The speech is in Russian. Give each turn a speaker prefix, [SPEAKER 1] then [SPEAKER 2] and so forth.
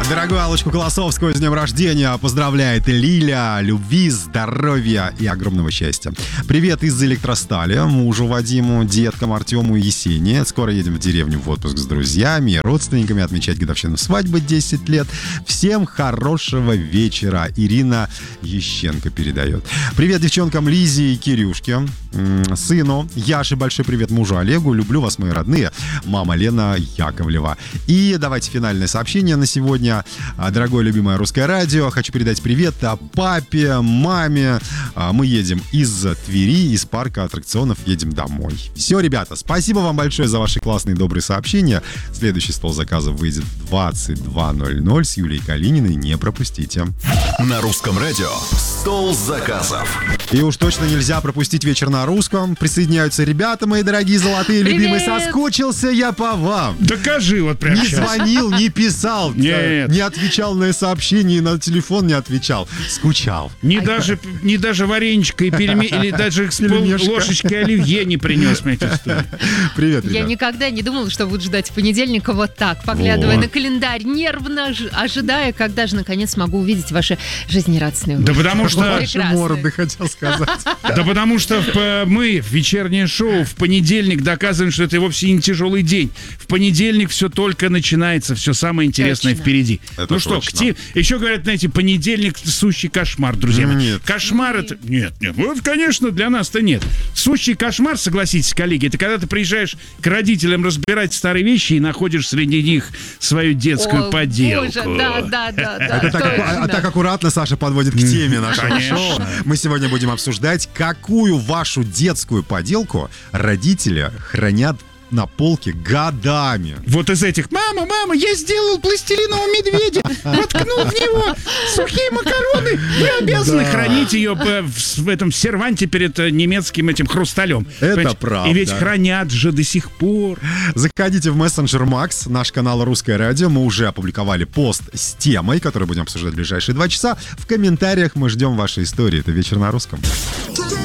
[SPEAKER 1] Дорогую Аллочку Колосовскую с днем рождения поздравляет Лиля. Любви, здоровья и огромного счастья. Привет из Электростали мужу Вадиму, деткам Артему и Есении. Скоро едем в деревню в отпуск с друзьями и родственниками отмечать годовщину свадьбы 10 лет. Всем хорошего вечера. Ирина Ещенко передает. Привет девчонкам Лизе и Кирюшке. Сыну Яше большой привет, мужу Олегу. Люблю вас, мои родные. Мама Лена Яковлева. И давайте финальное сообщение на сегодня. Дорогое любимое русское радио, хочу передать привет папе, маме. Мы едем из Твери, из парка аттракционов, едем домой. Все, ребята, спасибо вам большое за ваши классные добрые сообщения. Следующий стол заказов выйдет в 22:00 с Юлией Калининой. Не пропустите.
[SPEAKER 2] На русском радио стол заказов.
[SPEAKER 1] И уж точно нельзя пропустить вечер на русском. Присоединяются ребята, мои дорогие золотые любимые. Соскучился я по вам.
[SPEAKER 3] Докажи вот прямо
[SPEAKER 1] Не
[SPEAKER 3] сейчас.
[SPEAKER 1] звонил, не писал.
[SPEAKER 3] Нет.
[SPEAKER 1] Не отвечал на сообщения, на телефон не отвечал. Скучал.
[SPEAKER 3] Не даже вареничка и или даже с ложечки оливье не принес мне эту историю.
[SPEAKER 1] Привет,
[SPEAKER 4] Я
[SPEAKER 1] ребят.
[SPEAKER 4] никогда не думала, что буду ждать понедельника вот так, поглядывая
[SPEAKER 1] Вот.
[SPEAKER 4] на календарь, нервно ожидая, когда же наконец смогу увидеть ваши жизнерадостные
[SPEAKER 3] Да
[SPEAKER 4] улыбки.
[SPEAKER 3] потому что...
[SPEAKER 1] Ваши морды, хотел сказать.
[SPEAKER 3] Да потому что мы в вечернее шоу в понедельник доказываем, что это вовсе не тяжелый день. В понедельник все только начинается, все самое интересное
[SPEAKER 4] Точно.
[SPEAKER 3] впереди.
[SPEAKER 1] Это
[SPEAKER 3] Ну что,
[SPEAKER 1] точно.
[SPEAKER 3] еще говорят, знаете, понедельник сущий кошмар, друзья мои.
[SPEAKER 1] Нет.
[SPEAKER 3] Кошмар это... Нет, вот, конечно, для нас-то нет. Сущий кошмар, согласитесь, коллеги, это когда ты приезжаешь к родителям разбирать старые вещи и находишь среди них свою детскую
[SPEAKER 4] О,
[SPEAKER 3] поделку.
[SPEAKER 4] Боже, да.
[SPEAKER 1] Это
[SPEAKER 4] точно.
[SPEAKER 1] так аккуратно Саша подводит к теме нашего
[SPEAKER 3] Конечно.
[SPEAKER 1] шоу. Мы сегодня будем обсуждать, какую вашу детскую поделку родители хранят на полке годами.
[SPEAKER 3] Вот из этих: мама, я сделал пластилинового медведя, воткнул в него сухие макароны. Вы обязаны хранить ее в этом серванте перед немецким этим хрусталем.
[SPEAKER 1] Это
[SPEAKER 3] Понимаете?
[SPEAKER 1] правда.
[SPEAKER 3] И ведь хранят же до сих пор.
[SPEAKER 1] Заходите в мессенджер Макс, наш канал «Русское радио». Мы уже опубликовали пост с темой, которую будем обсуждать в ближайшие 2 часа. В комментариях мы ждем ваши истории. Это «Вечер на русском».